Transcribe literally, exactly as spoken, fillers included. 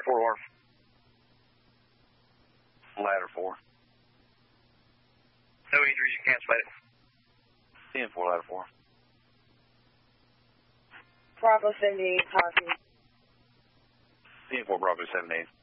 Fort Wharf. Ladder four. No injuries, you can't split it. ten four, ladder four. Bravo seventy-eight, talking. ten four, Bravo seventy-eight.